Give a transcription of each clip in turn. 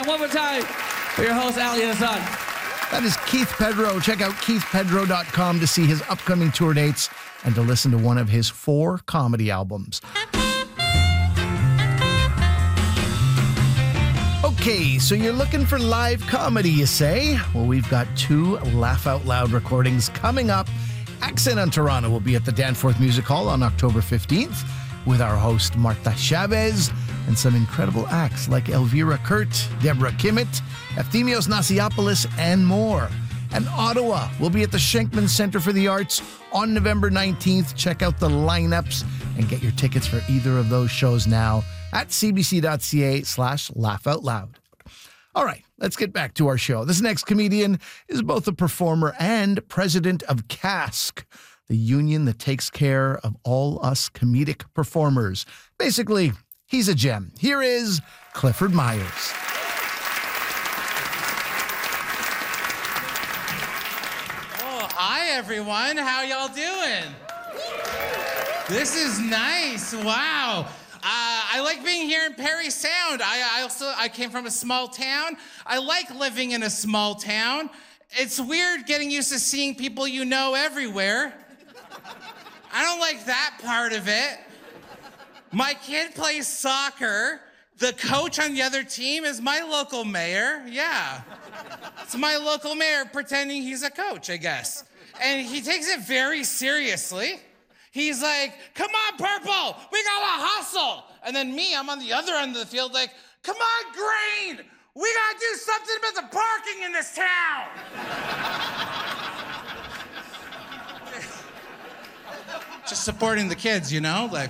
it one more time for your host, Ali Hassan. That is Keith Pedro. Check out keithpedro.com to see his upcoming tour dates and to listen to one of his 4 comedy albums. Okay, so you're looking for live comedy, you say? Well, we've got 2 Laugh Out Loud recordings coming up. Accent on Toronto will be at the Danforth Music Hall on October 15th with our host Marta Chavez and some incredible acts like Elvira Kurt, Deborah Kimmett, Efthymios Nasiopoulos, and more. And Ottawa will be at the Shenkman Center for the Arts on November 19th. Check out the lineups and get your tickets for either of those shows now at cbc.ca/laughoutloud. All right, let's get back to our show. This next comedian is both a performer and president of CASC, the union that takes care of all us comedic performers. Basically, he's a gem. Here is Clifford Myers. Hi, everyone. How y'all doing? This is nice. Wow. I like being here in Parry Sound. I came from a small town. I like living in a small town. It's weird getting used to seeing people you know everywhere. I don't like that part of it. My kid plays soccer. The coach on the other team is my local mayor. Yeah. It's my local mayor pretending he's a coach, I guess. And he takes it very seriously. He's like, come on, Purple, we gotta hustle. And then me, I'm on the other end of the field like, come on, Green, we gotta do something about the parking in this town. Just supporting the kids, you know? Like,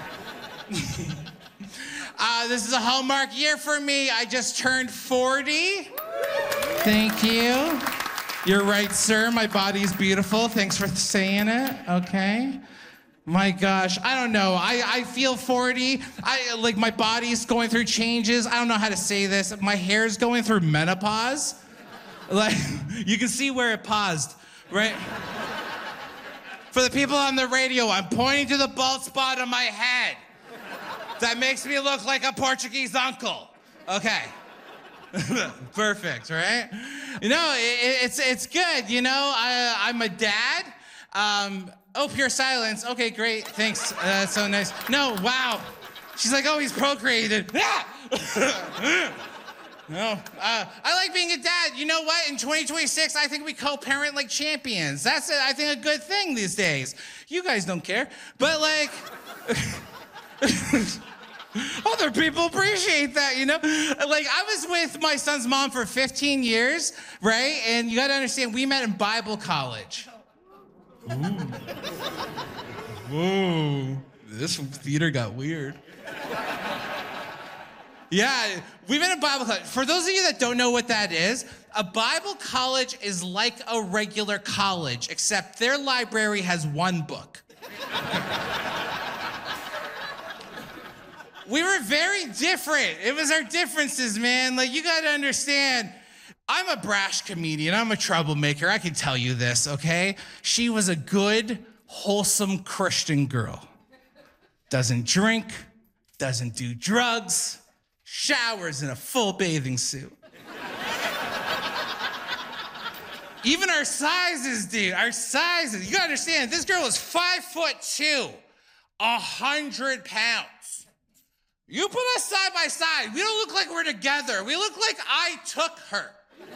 this is a hallmark year for me. I just turned 40. Thank you. You're right, sir. My body's beautiful. Thanks for saying it. Okay. My gosh, I don't know. I feel 40. Like my body's going through changes. I don't know how to say this. My hair's going through menopause. Like, you can see where it paused, right? For the people on the radio, I'm pointing to the bald spot on my head. That makes me look like a Portuguese uncle. Okay. Perfect, right? You know, it's good, you know? I'm a dad. Oh, pure silence. Okay, great, thanks. That's so nice. No, wow. She's like, oh, he's procreated. No, I like being a dad. You know what? In 2026, I think we co-parent like champions. That's, I think, a good thing these days. You guys don't care, but like, other people appreciate that, you know? Like, I was with my son's mom for 15 years, right? And you gotta understand, we met in Bible college. Ooh. Whoa. This theater got weird. Yeah, we met in Bible college. For those of you that don't know what that is, a Bible college is like a regular college, except their library has one book. We were very different. It was our differences, man. Like, you gotta understand, I'm a brash comedian. I'm a troublemaker. I can tell you this, okay? She was a good, wholesome Christian girl. Doesn't drink, doesn't do drugs, showers in a full bathing suit. Even our sizes, dude, our sizes. You gotta understand, this girl is 5'2", 100 pounds. You put us side by side, we don't look like we're together. We look like I took her.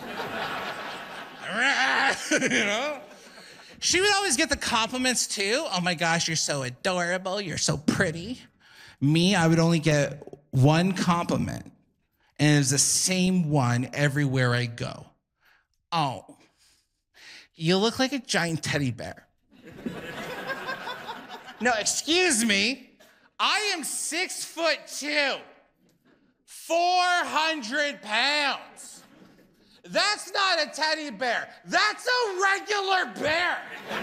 You know? She would always get the compliments too. Oh my gosh, you're so adorable, you're so pretty. Me, I would only get one compliment, and it was the same one everywhere I go. Oh, you look like a giant teddy bear. No, excuse me, I am 6'2", 400 pounds. That's not a teddy bear. That's a regular bear.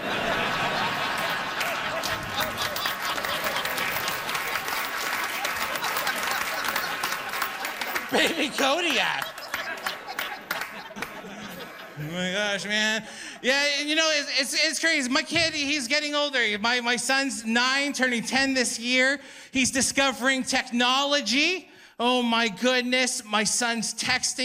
Baby Kodiak. Oh my gosh, man. Yeah, you know, it's crazy. My kid, he's getting older. My son's 9, turning 10 this year. He's discovering technology. Oh my goodness, my son's texting